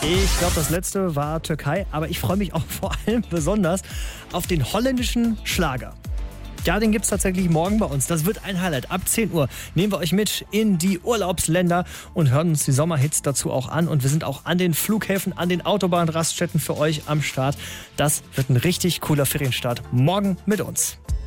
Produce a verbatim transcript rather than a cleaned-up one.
Ich glaube, das letzte war Türkei, aber ich freue mich auch vor allem besonders auf den holländischen Schlager. Ja, den gibt es tatsächlich morgen bei uns. Das wird ein Highlight. Ab zehn Uhr nehmen wir euch mit in die Urlaubsländer und hören uns die Sommerhits dazu auch an. Und wir sind auch an den Flughäfen, an den Autobahnraststätten für euch am Start. Das wird ein richtig cooler Ferienstart morgen mit uns.